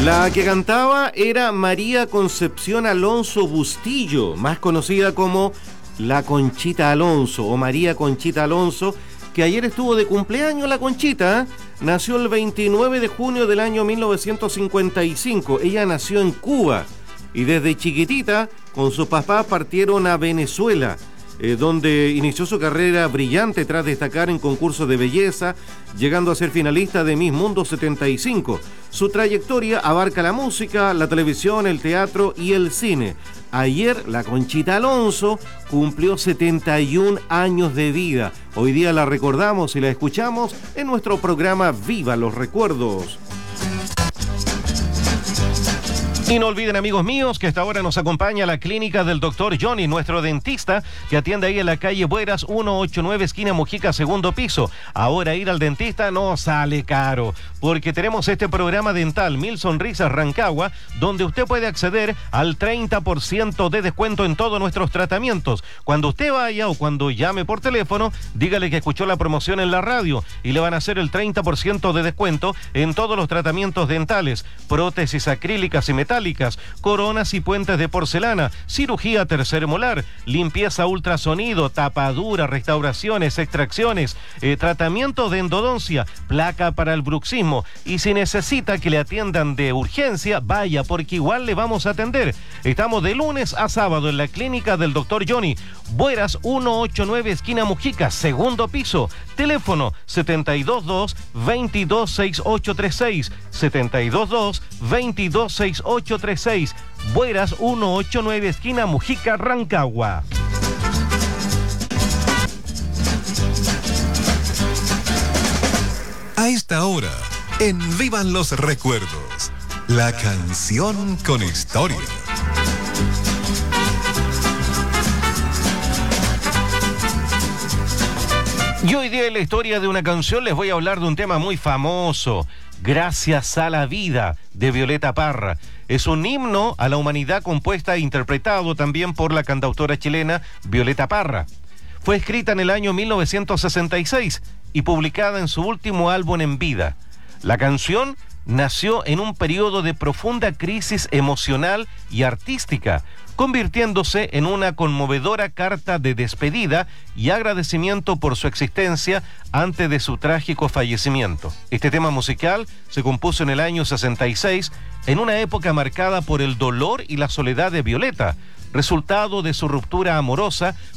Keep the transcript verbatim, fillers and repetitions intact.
La que cantaba era María Concepción Alonso Bustillo, más conocida como la Conchita Alonso o María Conchita Alonso, que ayer estuvo de cumpleaños la Conchita. ¿eh? Nació el veintinueve de junio del año mil novecientos cincuenta y cinco. Ella nació en Cuba y desde chiquitita con sus papás partieron a Venezuela, eh, donde inició su carrera brillante tras destacar en concursos de belleza, llegando a ser finalista de Miss Mundo setenta y cinco. Su trayectoria abarca la música, la televisión, el teatro y el cine. Ayer la Conchita Alonso cumplió setenta y un años de vida. Hoy día la recordamos y la escuchamos en nuestro programa Viva los Recuerdos. Y no olviden, amigos míos, que esta hora nos acompaña la clínica del doctor Johnny, nuestro dentista, que atiende ahí en la calle Bueras ciento ochenta y nueve, esquina Mojica, segundo piso. Ahora ir al dentista no sale caro, porque tenemos este programa dental Mil Sonrisas Rancagua, donde usted puede acceder al treinta por ciento de descuento en todos nuestros tratamientos. Cuando usted vaya o cuando llame por teléfono, dígale que escuchó la promoción en la radio y le van a hacer el treinta por ciento de descuento en todos los tratamientos dentales, prótesis acrílicas y metálicas, coronas y puentes de porcelana, cirugía tercer molar, limpieza ultrasonido, tapadura, restauraciones, extracciones, eh, tratamiento de endodoncia, placa para el bruxismo. Y si necesita que le atiendan de urgencia, vaya, porque igual le vamos a atender. Estamos de lunes a sábado en la clínica del doctor Johnny, Bueras ciento ochenta y nueve, esquina Mojica, segundo piso. Teléfono setenta y dos dos, veintidós sesenta y ocho treinta y seis, setenta y dos dos, veintidós sesenta y ocho treinta y seis, Bueras ciento ochenta y nueve, esquina Mojica, Rancagua. A esta hora, en Vivan los Recuerdos, la canción con historia. Y hoy día en la historia de una canción les voy a hablar de un tema muy famoso, Gracias a la vida, de Violeta Parra. Es un himno a la humanidad compuesta e interpretado también por la cantautora chilena Violeta Parra. Fue escrita en el año mil novecientos sesenta y seis y publicada en su último álbum en vida. La canción nació en un periodo de profunda crisis emocional y artística, convirtiéndose en una conmovedora carta de despedida y agradecimiento por su existencia antes de su trágico fallecimiento. Este tema musical se compuso en el año sesenta y seis, en una época marcada por el dolor y la soledad de Violeta, resultado de su ruptura amorosa